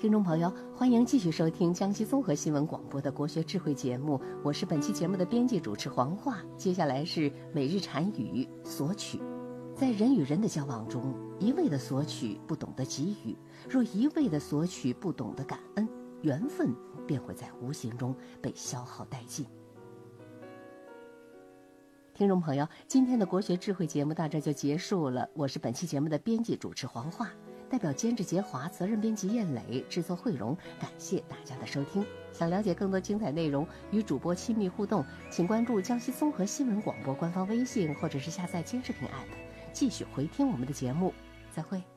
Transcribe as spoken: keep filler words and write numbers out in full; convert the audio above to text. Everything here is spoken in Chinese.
听众朋友，欢迎继续收听江西综合新闻广播的国学智慧节目，我是本期节目的编辑主持黄华。接下来是每日禅语索取。在人与人的交往中，一味的索取不懂得给予，若一味的索取不懂得感恩，缘分便会在无形中被消耗殆尽。听众朋友，今天的国学智慧节目到这就结束了，我是本期节目的编辑主持黄华，代表监制杰华，责任编辑燕磊，制作慧荣，感谢大家的收听。想了解更多精彩内容，与主播亲密互动，请关注江西综合新闻广播官方微信，或者是下载监视频 A P P， 继续回听我们的节目。再会。